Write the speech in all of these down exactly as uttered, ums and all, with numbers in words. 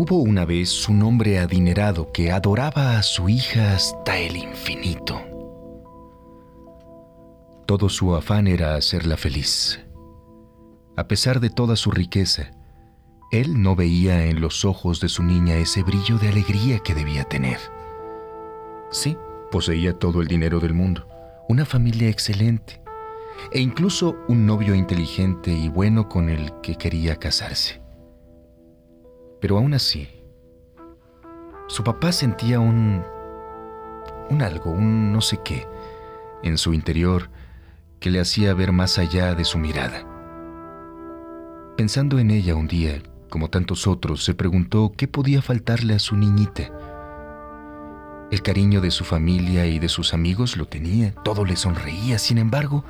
Hubo una vez un hombre adinerado que adoraba a su hija hasta el infinito. Todo su afán era hacerla feliz. A pesar de toda su riqueza, él no veía en los ojos de su niña ese brillo de alegría que debía tener. Sí, poseía todo el dinero del mundo, una familia excelente e incluso un novio inteligente y bueno con el que quería casarse. Pero aún así, su papá sentía un... un algo, un no sé qué, en su interior que le hacía ver más allá de su mirada. Pensando en ella un día, como tantos otros, se preguntó qué podía faltarle a su niñita. El cariño de su familia y de sus amigos lo tenía, todo le sonreía. Sin embargo,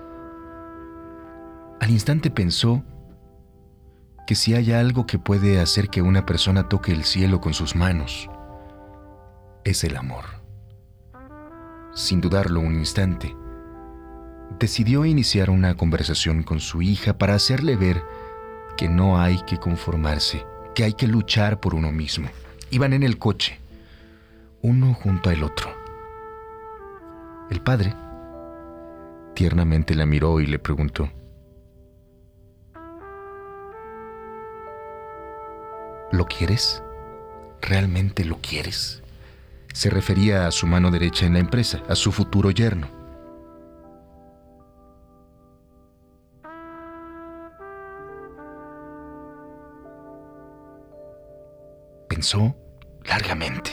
al instante pensó que si hay algo que puede hacer que una persona toque el cielo con sus manos, es el amor. Sin dudarlo un instante, decidió iniciar una conversación con su hija para hacerle ver que no hay que conformarse, que hay que luchar por uno mismo. Iban en el coche, uno junto al otro. El padre tiernamente la miró y le preguntó: ¿lo quieres? ¿Realmente lo quieres? Se refería a su mano derecha en la empresa, a su futuro yerno. Pensó largamente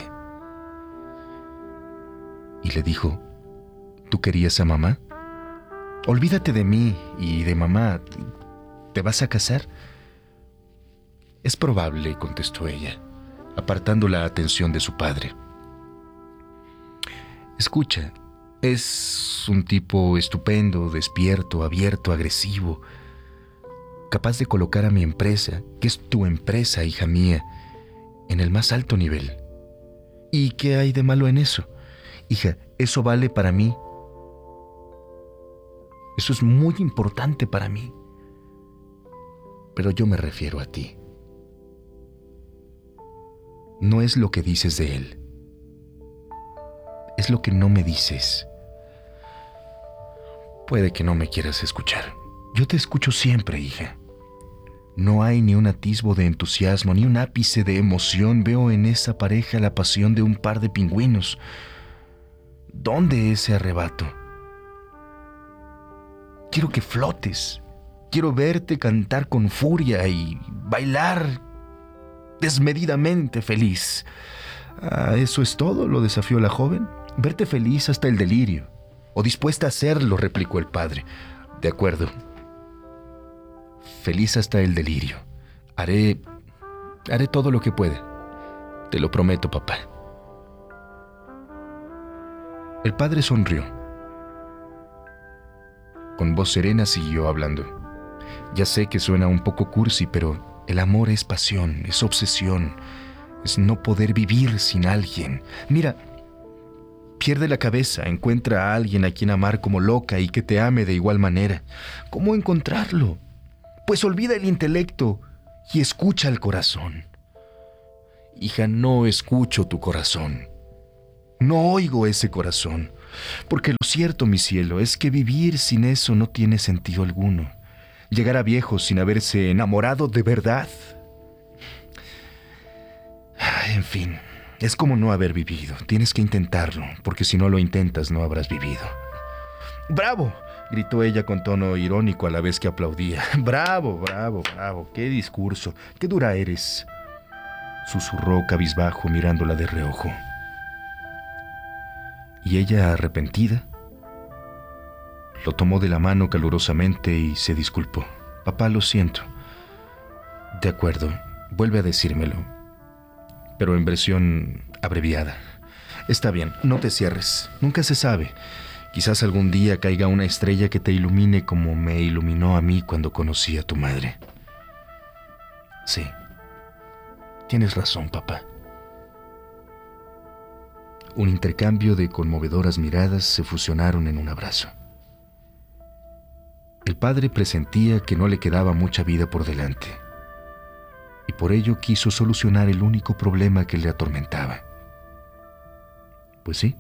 y le dijo: ¿tú querías a mamá? Olvídate de mí y de mamá. ¿Te vas a casar? Es probable, contestó ella, apartando la atención de su padre. Escucha, es un tipo estupendo, despierto, abierto, agresivo, capaz de colocar a mi empresa, que es tu empresa, hija mía, en el más alto nivel. ¿Y qué hay de malo en eso? Hija, eso vale para mí. Eso es muy importante para mí. Pero yo me refiero a ti. No es lo que dices de él. Es lo que no me dices. Puede que no me quieras escuchar. Yo te escucho siempre, hija. No hay ni un atisbo de entusiasmo, ni un ápice de emoción. Veo en esa pareja la pasión de un par de pingüinos. ¿Dónde ese arrebato? Quiero que flotes. Quiero verte cantar con furia y bailar desmedidamente feliz. Ah, ¿eso es todo?, lo desafió la joven. Verte feliz hasta el delirio. O dispuesta a hacerlo, replicó el padre. De acuerdo. Feliz hasta el delirio. Haré... haré todo lo que pueda. Te lo prometo, papá. El padre sonrió. Con voz serena siguió hablando. Ya sé que suena un poco cursi, pero el amor es pasión, es obsesión, es no poder vivir sin alguien. Mira, pierde la cabeza, encuentra a alguien a quien amar como loca y que te ame de igual manera. ¿Cómo encontrarlo? Pues olvida el intelecto y escucha el corazón. Hija, no escucho tu corazón. No oigo ese corazón. Porque lo cierto, mi cielo, es que vivir sin eso no tiene sentido alguno. Llegar a viejo sin haberse enamorado de verdad. En fin, es como no haber vivido. Tienes que intentarlo, porque si no lo intentas no habrás vivido. ¡Bravo!, gritó ella con tono irónico a la vez que aplaudía. ¡Bravo, bravo, bravo! ¡Qué discurso! ¡Qué dura eres!, susurró cabizbajo mirándola de reojo. Y ella, arrepentida, lo tomó de la mano calurosamente y se disculpó. Papá, lo siento. De acuerdo, vuelve a decírmelo, pero en versión abreviada. Está bien, no te cierres. Nunca se sabe. Quizás algún día caiga una estrella que te ilumine como me iluminó a mí cuando conocí a tu madre. Sí, tienes razón, papá. Un intercambio de conmovedoras miradas se fusionaron en un abrazo. El padre presentía que no le quedaba mucha vida por delante. Y Por ello quiso solucionar el único problema que le atormentaba. Pues sí.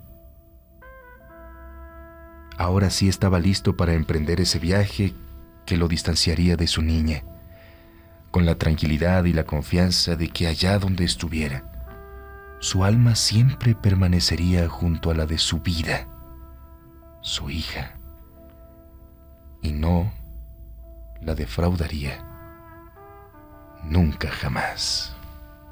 Ahora sí estaba listo para emprender ese viaje que lo distanciaría de su niña, con la tranquilidad y la confianza de que allá donde estuviera, su alma siempre permanecería junto a la de su vida, su hija, y no la defraudaría nunca jamás.